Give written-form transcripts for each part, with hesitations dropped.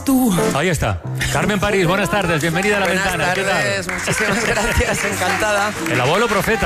tú. Ahí está. Carmen París, buenas tardes, bienvenida a La Ventana. Buenas tardes, muchísimas gracias, encantada. El abuelo profeta.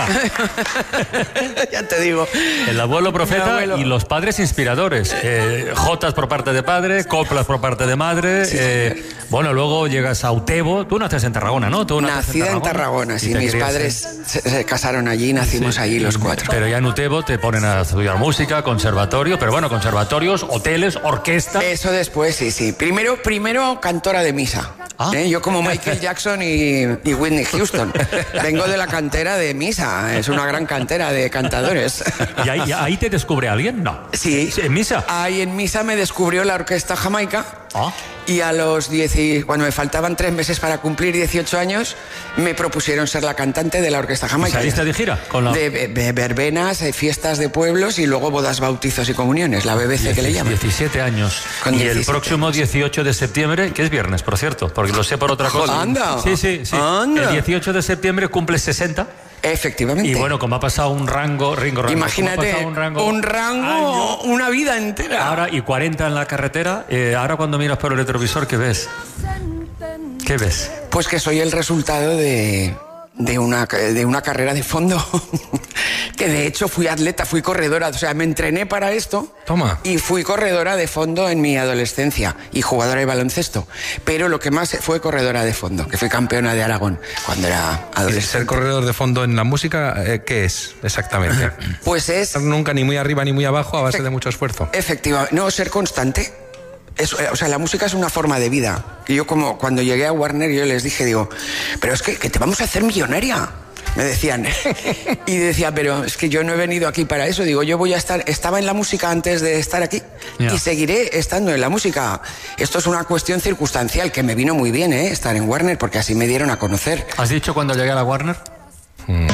Ya te digo. El abuelo profeta y los padres inspiradores. Jotas por parte de padre, coplas por parte de madre. Sí. Bueno, luego llegas a Utebo. Tú naces en Tarragona, ¿no? ¿Tú Nacida en Tarragona, sí. Mis padres se casaron allí, nacimos allí los cuatro. Pero ya en Utebo te ponen a estudiar música, conservatorio. Pero bueno, conservatorios, hoteles, orquesta. Eso después, sí. Primero cantora de misa. Yo como Michael Jackson y Whitney Houston. Vengo de la cantera de misa. Es una gran cantera de cantadores. ¿Y ahí te descubre alguien? No. Sí. ¿En misa? Ahí en misa me descubrió la Orquesta Jamaica. Y a los cuando me faltaban 3 meses para cumplir 18 años, me propusieron ser la cantante de la Orquesta Jamaica. ¿Saliste de gira? De verbenas, fiestas de pueblos y luego bodas, bautizos y comuniones, la BBC que le llaman. 17 años. Y el próximo 18 de septiembre, que es viernes, por cierto, porque lo sé por otra cosa. ¡Anda! Sí. ¡Anda! El 18 de septiembre cumple 60. Efectivamente. Y bueno, como ha pasado un rango. Imagínate, un rango, una vida entera. Ahora, y 40 en la carretera. Ahora cuando miras por el retrovisor, ¿qué ves? ¿Qué ves? Pues que soy el resultado de una carrera de fondo. Que de hecho fui atleta, fui corredora, o sea, me entrené para esto. Toma. Y fui corredora de fondo en mi adolescencia y jugadora de baloncesto. Pero lo que más fue corredora de fondo, que fui campeona de Aragón cuando era adolescente. ¿Ser corredor de fondo en la música, qué es exactamente? Pues es... Nunca ni muy arriba ni muy abajo a base de mucho esfuerzo. Efectivamente. No, ser constante. O sea, la música es una forma de vida. Y yo como cuando llegué a Warner, yo les dije, pero es que te vamos a hacer millonaria. Me decían. Y decía, pero es que yo no he venido aquí para eso. Digo, yo estaba en la música antes de estar aquí y seguiré estando en la música. Esto es una cuestión circunstancial que me vino muy bien, estar en Warner, porque así me dieron a conocer. ¿Has dicho cuando llegué a la Warner?